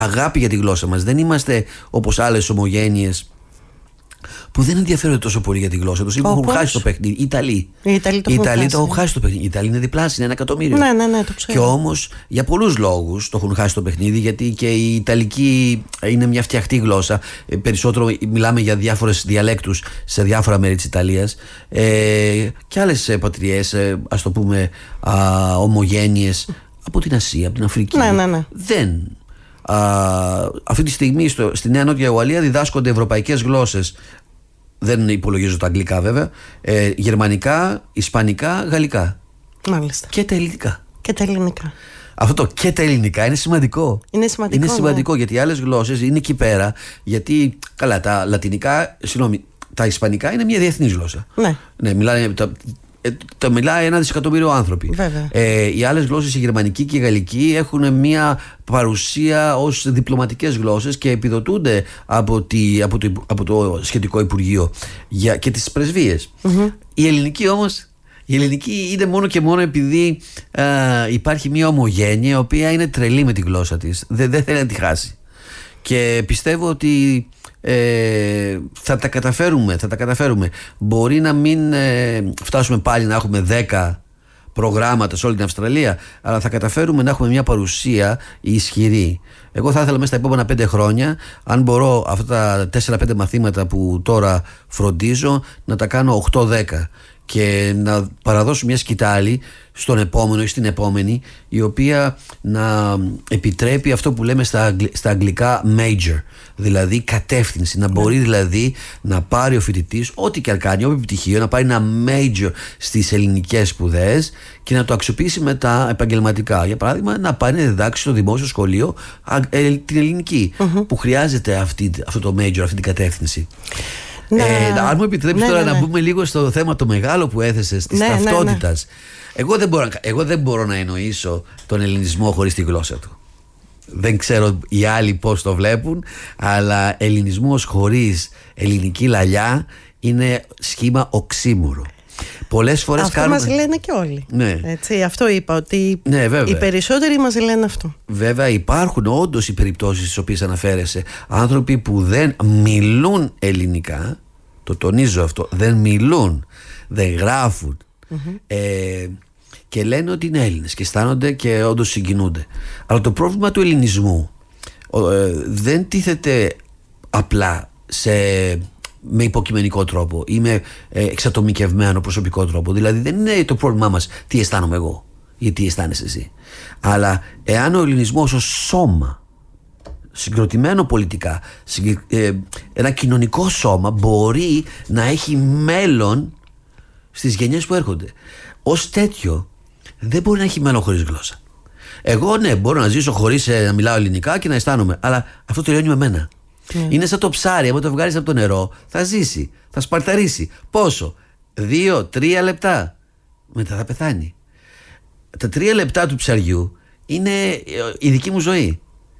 αγάπη για τη γλώσσα μας. Δεν είμαστε όπως άλλες ομογένειες που δεν ενδιαφέρονται τόσο πολύ για τη γλώσσα τους ή που έχουν χάσει το παιχνίδι. Οι Ιταλοί το έχουν χάσει το παιχνίδι. Οι Ιταλοί είναι διπλάσιοι, είναι 1 εκατομμύριο. Ναι, το ξέρω. Και όμως για πολλούς λόγους το έχουν χάσει το παιχνίδι, γιατί και η Ιταλική είναι μια φτιαχτή γλώσσα. Περισσότερο μιλάμε για διάφορες διαλέκτους σε διάφορα μέρη της Ιταλίας. Και άλλες πατριές, ας το πούμε, ομογένειες από την Ασία, από την Αφρική. Ναι. Δεν. Αυτή τη στιγμή στη Νέα Νότια Ουαλία διδάσκονται ευρωπαϊκές γλώσσες. Δεν υπολογίζω τα αγγλικά βέβαια. Γερμανικά, ισπανικά, γαλλικά. Μάλιστα. Και τα ελληνικά. Αυτό το και τα ελληνικά είναι σημαντικό. Είναι σημαντικό, γιατί οι άλλες γλώσσες είναι εκεί πέρα. Γιατί, καλά, τα λατινικά, τα ισπανικά είναι μια διεθνής γλώσσα. Ναι, μιλάνε. Τα μιλάει 1 δισεκατομμύριο άνθρωποι. Οι άλλες γλώσσες, η γερμανική και η γαλλική, έχουν μια παρουσία ως διπλωματικές γλώσσες και επιδοτούνται από το σχετικό Υπουργείο και τις πρεσβείες. Η ελληνική όμως, είναι μόνο και μόνο επειδή υπάρχει μια ομογένεια η οποία είναι τρελή με τη γλώσσα της. Δεν θέλει να τη χάσει. Και πιστεύω ότι θα τα καταφέρουμε. Μπορεί να μην φτάσουμε πάλι να έχουμε 10 προγράμματα σε όλη την Αυστραλία, αλλά θα καταφέρουμε να έχουμε μια παρουσία ισχυρή. Εγώ θα ήθελα μέσα στα επόμενα 5 χρόνια, αν μπορώ, αυτά τα 4-5 μαθήματα που τώρα φροντίζω να τα κάνω 8-10 και να παραδώσω μια σκητάλη στον επόμενο ή στην επόμενη, η οποία να επιτρέπει αυτό που λέμε στα αγγλικά major, δηλαδή κατεύθυνση, να μπορεί δηλαδή να πάρει ο φοιτητής, ό,τι και αν κάνει, όποιο πτυχίο, να πάρει ένα major στις ελληνικές σπουδές και να το αξιοποιήσει μετά επαγγελματικά. Για παράδειγμα, να πάει να διδάξει στο δημόσιο σχολείο την ελληνική, που χρειάζεται αυτό το major, αυτή την κατεύθυνση. Αν μου επιτρέψεις τώρα να μπούμε λίγο στο θέμα το μεγάλο που έθεσες της ταυτότητας. Εγώ δεν μπορώ να εννοήσω τον ελληνισμό χωρίς τη γλώσσα του. Δεν ξέρω οι άλλοι πώς το βλέπουν, αλλά ελληνισμός χωρίς ελληνική λαλιά είναι σχήμα οξύμορο. Πολλές φορές αυτό μας λένε και όλοι. Έτσι, αυτό είπα, ότι οι περισσότεροι μας λένε αυτό. Βέβαια υπάρχουν όντως οι περιπτώσεις στις οποίες αναφέρεσαι. Άνθρωποι που δεν μιλούν ελληνικά, το τονίζω αυτό, δεν μιλούν, δεν γράφουν, και λένε ότι είναι Έλληνες και αισθάνονται και όντως συγκινούνται. Αλλά το πρόβλημα του ελληνισμού δεν τίθεται απλά με υποκειμενικό τρόπο ή με εξατομικευμένο προσωπικό τρόπο. Δηλαδή δεν είναι το πρόβλημά μας τι αισθάνομαι εγώ ή τι αισθάνεσαι εσύ. Αλλά εάν ο ελληνισμός ως σώμα, συγκροτημένο πολιτικά, ένα κοινωνικό σώμα, μπορεί να έχει μέλλον στις γενιές που έρχονται. Ως τέτοιο δεν μπορεί να έχει μέλλον χωρίς γλώσσα. Εγώ μπορώ να ζήσω χωρίς να μιλάω ελληνικά και να αισθάνομαι, αλλά αυτό τελειώνει με μένα. Είναι σαν το ψάρι, άμα το βγάλεις από το νερό, θα ζήσει, θα σπαρταρίσει. Πόσο? 2-3 λεπτά. Μετά θα πεθάνει. Τα 3 λεπτά του ψαριού είναι η δική μου ζωή.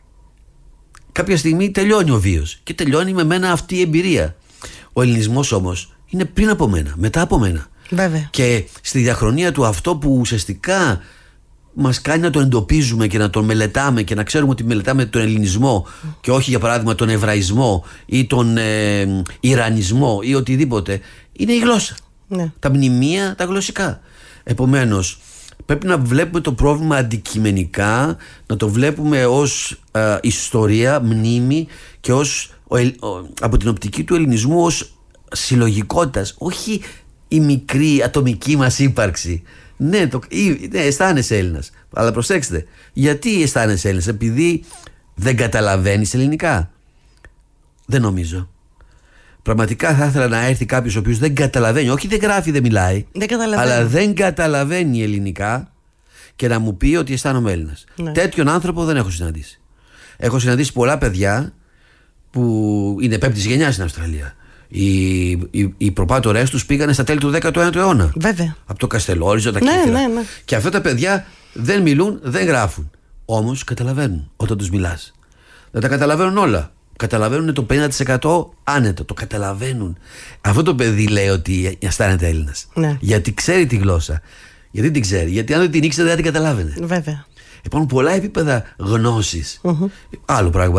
Κάποια στιγμή τελειώνει ο βίος και τελειώνει με μένα αυτή η εμπειρία. Ο ελληνισμός όμως είναι πριν από μένα, μετά από μένα. Βέβαια. Και στη διαχρονία του, αυτό που ουσιαστικά μας κάνει να τον εντοπίζουμε και να τον μελετάμε και να ξέρουμε ότι μελετάμε τον ελληνισμό και όχι για παράδειγμα τον εβραϊσμό ή τον ιρανισμό ή οτιδήποτε, είναι η γλώσσα. Τα μνημεία, τα γλωσσικά. Επομένως, πρέπει να βλέπουμε το πρόβλημα αντικειμενικά, να το βλέπουμε ως ιστορία, μνήμη και από την οπτική του ελληνισμού ως συλλογικότητας, όχι η μικρή ατομική μας ύπαρξη. Ναι, αισθάνεσαι Έλληνας. Αλλά προσέξτε, γιατί αισθάνεσαι Έλληνας? Επειδή δεν καταλαβαίνεις ελληνικά? Δεν νομίζω. Πραγματικά θα ήθελα να έρθει κάποιος ο οποίος δεν καταλαβαίνει, όχι δεν γράφει, δεν μιλάει, αλλά δεν καταλαβαίνει ελληνικά και να μου πει ότι αισθάνομαι Έλληνας. Τέτοιον άνθρωπο δεν έχω συναντήσει. Έχω συναντήσει πολλά παιδιά που είναι πέμπτης γενιάς στην Αυστραλία. Οι προπάτορές τους πήγανε στα τέλη του 19ου αιώνα. Βέβαια. Από το Καστελόριζο, τα Κύθυρα. Και αυτά τα παιδιά δεν μιλούν, δεν γράφουν. Όμως καταλαβαίνουν όταν τους μιλάς. Δεν τα καταλαβαίνουν όλα. Καταλαβαίνουν το 50% άνετα. Το καταλαβαίνουν. Αυτό το παιδί λέει ότι αισθάνεται Έλληνας. Γιατί ξέρει τη γλώσσα. Γιατί την ξέρει? Γιατί αν δεν την ήξερε δεν την καταλάβαινε. Βέβαια. Υπάρχουν πολλά επίπεδα γνώσης. Άλλο πράγμα.